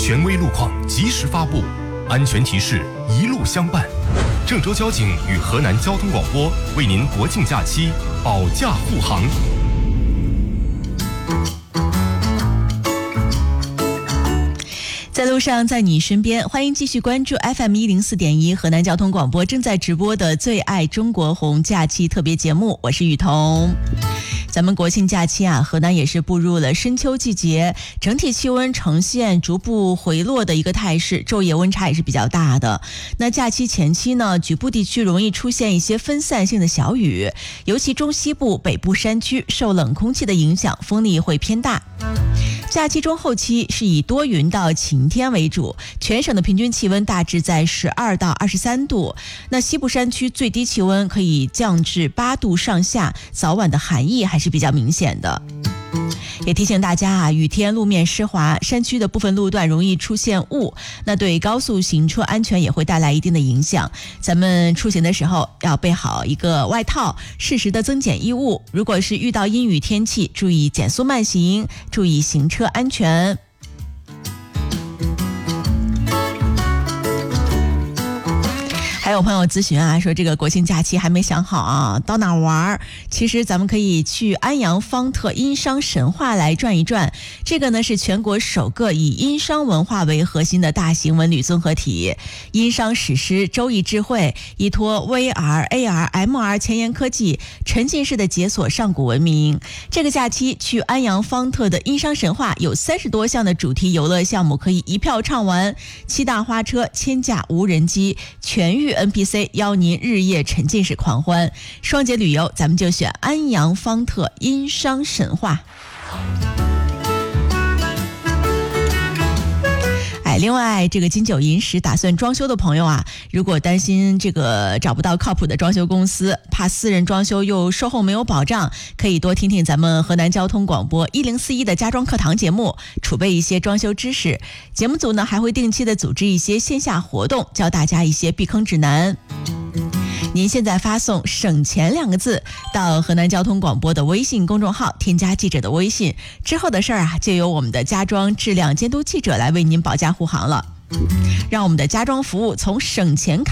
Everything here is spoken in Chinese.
权威路况及时发布，安全提示一路相伴。郑州交警与河南交通广播为您国庆假期保驾护航。 在路上，在你身边，欢迎继续关注 FM104.1 河南交通广播正在直播的最爱中国红假期特别节目，我是雨桐。咱们国庆假期啊，河南也是步入了深秋季节，整体气温呈现逐步回落的一个态势，昼夜温差也是比较大的。那假期前期呢，局部地区容易出现一些分散性的小雨，尤其中西部、北部山区受冷空气的影响，风力会偏大。假期中后期是以多云到晴天为主，全省的平均气温大致在12到23度。那西部山区最低气温可以降至8度上下，早晚的寒意还是比较明显的。也提醒大家啊，雨天路面湿滑，山区的部分路段容易出现雾，那对高速行车安全也会带来一定的影响。咱们出行的时候要备好一个外套，适时的增减衣物。如果是遇到阴雨天气，注意减速慢行，注意行车安全。还有朋友咨询啊，说这个国庆假期还没想好啊，到哪玩？其实咱们可以去安阳方特殷商神话来转一转。这个呢是全国首个以殷商文化为核心的大型文旅综合体。殷商史诗、周易智慧，依托 VR、AR、MR 前沿科技，沉浸式的解锁上古文明。这个假期去安阳方特的殷商神话有30多项的主题游乐项目可以一票畅玩，7大花车、千架无人机、全域NPC 邀您日夜沉浸式狂欢。双节旅游咱们就选安阳方特殷商神话。另外这个金九银十打算装修的朋友啊，如果担心这个找不到靠谱的装修公司，怕私人装修又售后没有保障，可以多听听咱们河南交通广播1041的家装课堂节目，储备一些装修知识。节目组呢还会定期的组织一些线下活动，教大家一些避坑指南。您现在发送省钱2个字到河南交通广播的微信公众号，添加记者的微信，之后的事儿啊就由我们的家装质量监督记者来为您保驾护航了。让我们的家装服务从省钱